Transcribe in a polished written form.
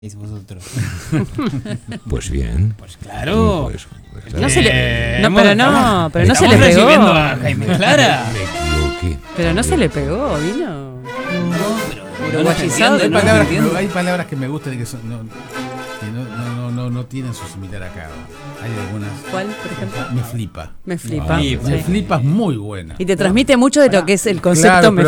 vosotros? Pues bien. Pues claro. Pues claro. No se le, no, Hemos- pero no, pero no se estamos le pegó. recibiendo a Jaime Clara. Me equivoqué. Pero no se le pegó, vino. Uruguayizado, Hay no palabras, entiendo. hay palabras que me gustan y que, no tienen su similar acá. Hay algunas. ¿Cuál, por ejemplo? Me flipa. Me flipa. Flipa. Sí. Me flipa es muy buena. Y te transmite mucho de lo que es el concepto Claro, me pero